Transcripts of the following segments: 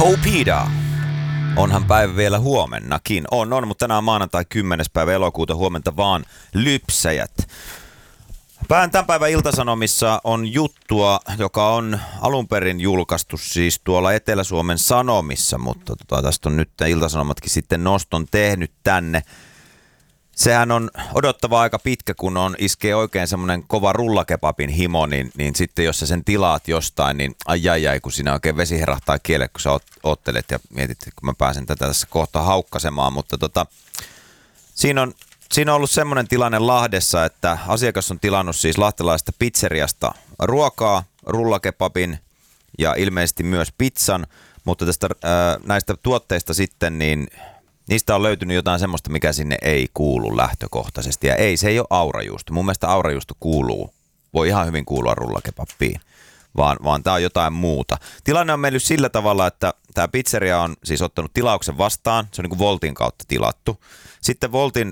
Oh Pida. Onhan päivä vielä huomennakin. On, mutta tänään on maanantai 10. päivä elokuuta, huomenta vaan lypsäjät. Tämän päivän Ilta-Sanomissa on juttua, joka on alun perin julkaistu siis tuolla Etelä-Suomen Sanomissa, mutta tästä on nyt Ilta-Sanomatkin sitten noston tehnyt tänne. Sehän on odottava aika pitkä, kun iskee oikein semmoinen kova rullakebabin himo, niin sitten jos sä sen tilaat jostain, niin ai, kun siinä oikein vesi herahtaa kielelle, kun sä oottelet ja mietit, kun mä pääsen tätä tässä kohta haukkasemaan. Mutta siinä on ollut semmoinen tilanne Lahdessa, että asiakas on tilannut siis lahtelaisesta pizzeriasta ruokaa, rullakebabin ja ilmeisesti myös pizzan, mutta näistä tuotteista sitten niin niistä on löytynyt jotain semmoista, mikä sinne ei kuulu lähtökohtaisesti. Ja se ei ole aurajuusto. Mun mielestä aurajuusto voi ihan hyvin kuulua rullakebabbiin, vaan tämä on jotain muuta. Tilanne on mennyt sillä tavalla, että tämä pizzeria on siis ottanut tilauksen vastaan. Se on niin kuin Woltin kautta tilattu. Sitten Woltin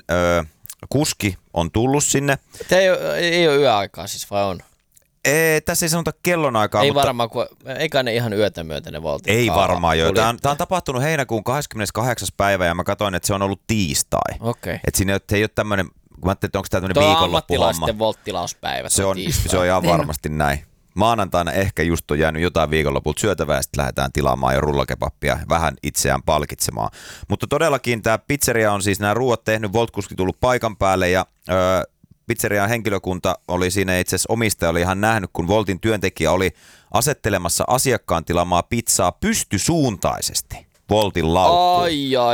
kuski on tullut sinne. Tämä ei ole yöaikaa siis, vai on? Tässä ei sanota kellonaikaa. Ei varmaan, eikä ne ihan yötä myötä ne Woltin. Ei varmaan jo. Tämä on tapahtunut heinäkuun 28. päivä ja mä katsoin, että se on ollut tiistai. Okei. Että siinä ei ole tämmöinen, kun mä ajattelin, että onko tämä tämmöinen viikonloppuhomma. Ammattilaisten Volt-tilauspäivä. Se on ihan varmasti näin. Maanantaina ehkä just on jäänyt jotain viikonlopulta syötävää ja sitten lähdetään tilaamaan jo rullakebappia vähän itseään palkitsemaan. Mutta todellakin tämä pizzeria on siis nämä ruuat tehnyt, Volt-kuski tullut paikan päälle ja pizzerian henkilökunta oli siinä, itse asiassa omistaja oli ihan nähnyt, kun Woltin työntekijä oli asettelemassa asiakkaan tilaamaa pizzaa pystysuuntaisesti Woltin laukkuun.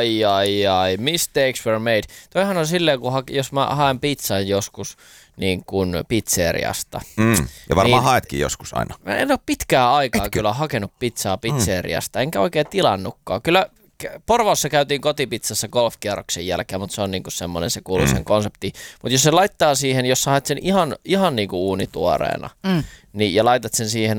Ai, mistakes were made. Toihan on silleen, jos mä haen pizzan joskus niin kuin pizzeriasta. Ja varmaan haetkin joskus aina. Mä en ole pitkään aikaa kyllä hakenut pizzaa pizzeriasta, enkä oikein tilannutkaan. Kyllä Porvoossa käytiin kotipizzassa golfkierroksen jälkeen, mutta se on niinku semmoinen se kuuluisen konsepti. Mutta jos se laittaa siihen, jos sä haet sen ihan niinku uunituoreena, niin, ja laitat sen siihen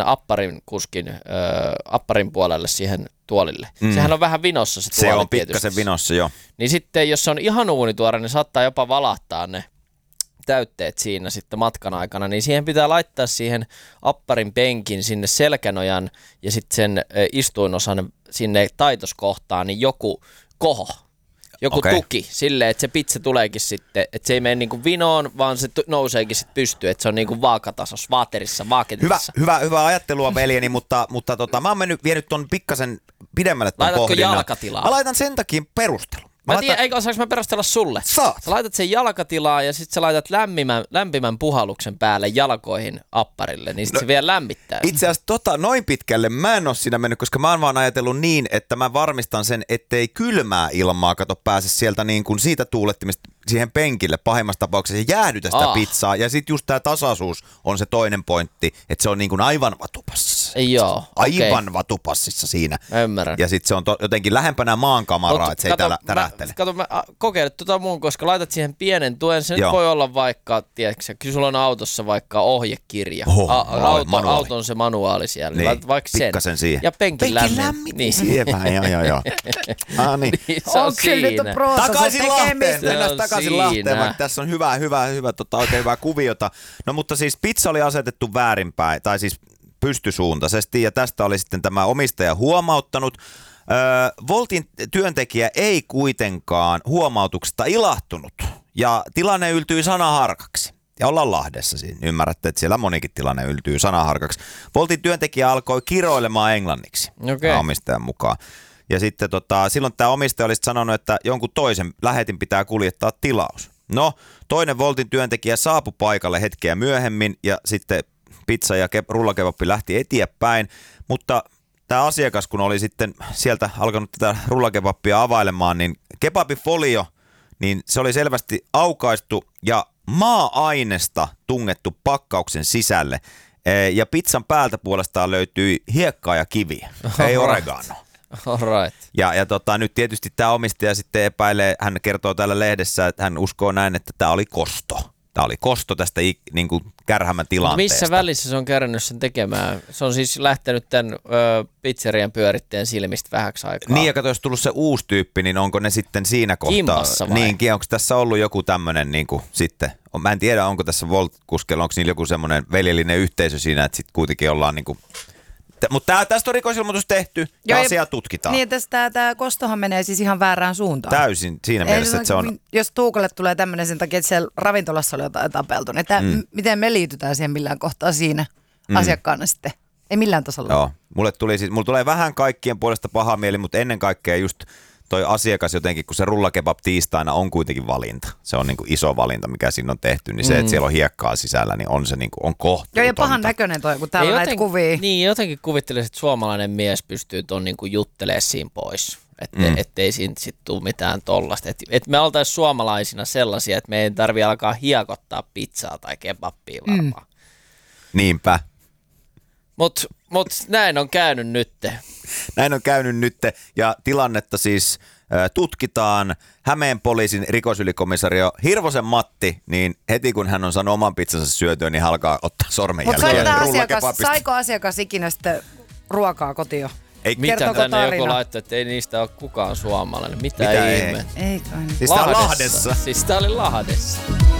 apparin puolelle siihen tuolille. Sehän on vähän vinossa se tuoli. Se on pikkasen vinossa, joo. Niin sitten jos se on ihan uunituore, niin saattaa jopa valahtaa ne täytteet siinä sitten matkan aikana, niin siihen pitää laittaa siihen apparin penkin sinne selkänojan ja sitten sen istuinosan sinne taitoskohtaan, niin joku koho, joku tuki silleen, että se pizza tuleekin sitten, että se ei mene niinku vinoon, vaan se nouseekin sitten pystyyn, että se on niinku vaakatasossa, vaaketissa. Hyvä ajattelua, veljeni, mutta mä oon vienyt ton pikkasen pidemmälle ton Laitatko pohdinnan. jalkatilaa? Mä laitan sen takia perustelun. Saanko mä perustella sulle? Saat. Sä laitat sen jalkatilaa ja sitten sä laitat lämpimän puhalluksen päälle jalkoihin apparille, niin sit se vielä lämmittää. Itse asiassa noin pitkälle mä en ole siinä mennyt, koska mä oon vaan ajatellut niin, että mä varmistan sen, ettei kylmää ilmaa pääse sieltä niin kuin siitä tuulettimista siihen penkille pahimmassa tapauksessa jäähdytä sitä pizzaa. Ja sitten just tää tasaisuus on se toinen pointti, että se on niin kuin aivan vatupassissa. Joo, aivan vatupassissa siinä. Ymmärrän. Ja sitten se on jotenkin lähempänä maankamaraa, että se ei täällä tärähtele. Kato, mä kokeilet muun, koska laitat siihen pienen tuen. Se nyt voi olla vaikka, tiedätkö, kyllä sulla on autossa vaikka ohjekirja. Auton se manuaali siellä. Niin, laitat vaikka sen. siihen. Ja penkin lämmin. Niin. Joo. Niin, se on siinä. Takaisin Lahteen. Mennään takaisin Lahteen, vaikka tässä on hyvä, oikein hyvää kuviota. No mutta siis pizza oli asetettu väärinpäin, tai siis pystysuuntaisesti, ja tästä oli sitten tämä omistaja huomauttanut. Woltin työntekijä ei kuitenkaan huomautuksesta ilahtunut, ja tilanne yltyi sanaharkaksi. Ja ollaan Lahdessa siinä. Ymmärrätte, että siellä monikin tilanne yltyy sanaharkaksi. Woltin työntekijä alkoi kiroilemaan englanniksi omistajan mukaan. Ja sitten silloin tämä omistaja olisi sanonut, että jonkun toisen lähetin pitää kuljettaa tilaus. No, toinen Woltin työntekijä saapui paikalle hetkeä myöhemmin ja sitten pizza ja rullakebabbi lähti eteenpäin, mutta tämä asiakas, kun oli sitten sieltä alkanut tätä rullakebabbia availemaan, niin kebabifolio, niin se oli selvästi aukaistu ja maa-ainesta tungettu pakkauksen sisälle. Ja pizzan päältä puolestaan löytyi hiekkaa ja kiviä, ei oregano. Alright. Ja nyt tietysti tämä omistaja sitten epäilee, hän kertoo täällä lehdessä, että hän uskoo näin, että tämä oli kosto. Tämä oli kosto tästä niin kuin kärhämän tilanteesta. Missä välissä se on kärännyt sen tekemään? Se on siis lähtenyt tämän pizzerian pyöritteen silmistä vähäksi aikaa. Niin, ja kato, jos tullut se uusi tyyppi, niin onko ne sitten siinä kohtaa? Kimpassa vai? Niin, onko tässä ollut joku tämmöinen niin kuin sitten? Mä en tiedä, onko tässä Volt-kuskella, onko niillä joku semmoinen veljellinen yhteisö siinä, että sitten kuitenkin ollaan niin kuin Mutta tästä on rikosilmoitus tehty ja asiaa tutkitaan. Niin, että tämä kostohan menee siis ihan väärään suuntaan. Täysin siinä mielessä, että se on... Jos Tuukolle tulee tämmöinen sen takia, että siellä ravintolassa oli jotain tapeltu, niin miten me liitytään siihen millään kohtaa siinä asiakkaana sitten? Ei millään tasolla. Joo, mulla tulee vähän kaikkien puolesta paha mieli, mutta ennen kaikkea just toi asiakas jotenkin, kun se rullakebab tiistaina on kuitenkin valinta. Se on niinku iso valinta, mikä siinä on tehty, niin se, että siellä on hiekkaa sisällä, niin on se niinku, on kohtuutonta. Joo, ja pahan näköinen toi, kun täällä on näitä kuvia. Niin, jotenkin kuvittelisin, että suomalainen mies pystyy ton niinku juttelemaan siinä pois. Ettei siinä sit tule mitään tollasta. Et me oltaisiin suomalaisina sellaisia, että me ei tarvitse alkaa hiekottaa pizzaa tai kebabbia varmaan. Niinpä. Mut näin on käynyt nytte. Näin on käynyt nytte ja tilannetta siis tutkitaan. Hämeen poliisin rikosylikomisario Hirvosen Matti, niin heti kun hän on saanut oman pizzansa syötyä, niin hän alkaa ottaa sormenjälkeä. Mutta saiko asiakas ikinä sitten ruokaa kotiin? Mitä tänne joku laittoi, että ei niistä ole kukaan suomalainen. Mitä ihmettä? Ei kai. Siis tää on Lahdessa. Siis tää oli Lahdessa.